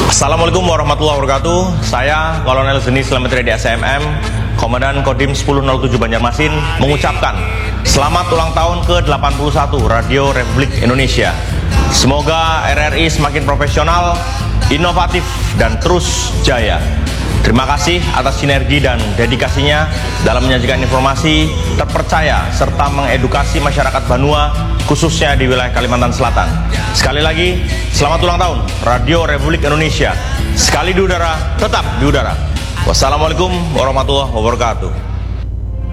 Assalamualaikum warahmatullahi wabarakatuh. Saya Kolonel Zeni Slamet Riyadi SMM, Komandan Kodim 1007 Banjarmasin, mengucapkan selamat ulang tahun ke-81 Radio Republik Indonesia. Semoga RRI semakin profesional, inovatif, dan terus jaya. Terima kasih atas sinergi dan dedikasinya dalam menyajikan informasi terpercaya serta mengedukasi masyarakat Banua, khususnya di wilayah Kalimantan Selatan. Sekali lagi, selamat ulang tahun Radio Republik Indonesia. Sekali di udara, tetap di udara. Wassalamualaikum warahmatullahi wabarakatuh.